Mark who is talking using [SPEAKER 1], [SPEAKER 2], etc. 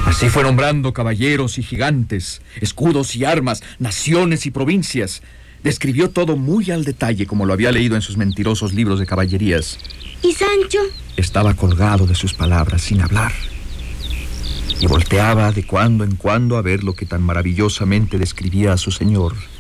[SPEAKER 1] Así fue nombrando caballeros y gigantes, escudos y armas, naciones y provincias. Describió todo muy al detalle, como lo había leído en sus mentirosos libros de caballerías.
[SPEAKER 2] ¿Y Sancho?
[SPEAKER 1] Estaba colgado de sus palabras, sin hablar. Y volteaba de cuando en cuando a ver lo que tan maravillosamente describía a su señor.